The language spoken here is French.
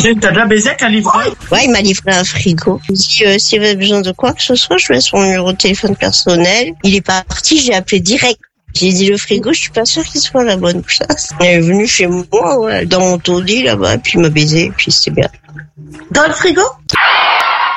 T'as déjà baisé avec un livreur? Ouais, il m'a livré un frigo. Il dit, s'il avait besoin de quoi que ce soit, je laisse son numéro de téléphone personnel. Il est parti, j'ai appelé direct. J'ai dit, le frigo, je suis pas sûre qu'il soit à la bonne place. Il est venu chez moi, ouais, dans mon taudis, là-bas, puis il m'a baisé, puis c'était bien. Dans le frigo?